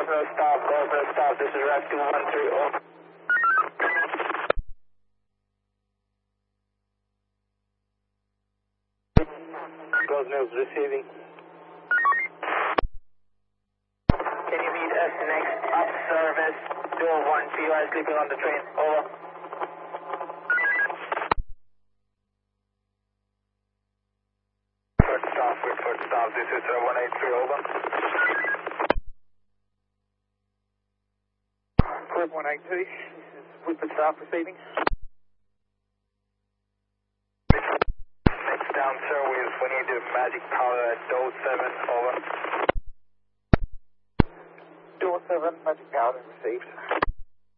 stop. This is Rescue 130. Gosnell's receiving. Can you meet us next up service 201 PY sleeping on the train? Over. First stop, this is 183, over. Group 182, this is Woodford staff receiving. Next down, sir, we need the magic power at door 7, over. Door 7, magic power received.